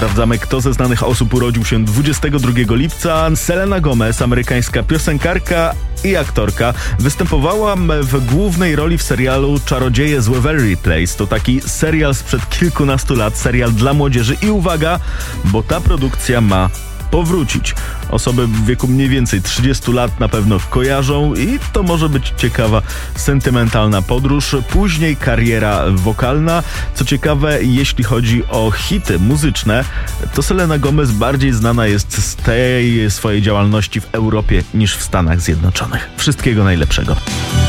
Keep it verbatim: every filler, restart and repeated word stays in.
Sprawdzamy, kto ze znanych osób urodził się dwudziestego drugiego lipca. Selena Gomez, amerykańska piosenkarka i aktorka, występowała w głównej roli w serialu Czarodzieje z Waverly Place. To taki serial sprzed kilkunastu lat, serial dla młodzieży i uwaga, bo ta produkcja ma powrócić. Osoby w wieku mniej więcej trzydziestu lat na pewno kojarzą i to może być ciekawa, sentymentalna podróż. Później kariera wokalna. Co ciekawe, jeśli chodzi o hity muzyczne, to Selena Gomez bardziej znana jest z tej swojej działalności w Europie niż w Stanach Zjednoczonych. Wszystkiego najlepszego.